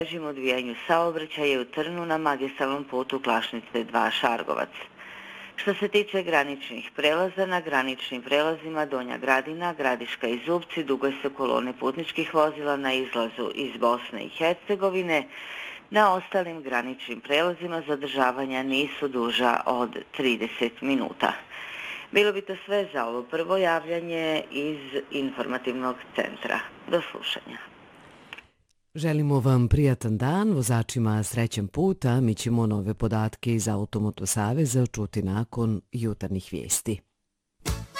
Režim odvijanju saobraćaja u Trnu na magistralnom putu Klašnice 2 Šargovac. Što se tiče graničnih prelaza, na graničnim prelazima Donja Gradina, Gradiška i Zubci duge su kolone putničkih vozila na izlazu iz Bosne i Hercegovine. Na ostalim graničnim prelazima zadržavanja nisu duža od 30 minuta. Bilo bi to sve za ovo prvo javljanje iz informativnog centra. Do slušanja. Želimo vam prijatan dan, vozačima srećan put, a mi ćemo nove podatke iz Automoto Saveza čuti nakon jutarnjih vijesti.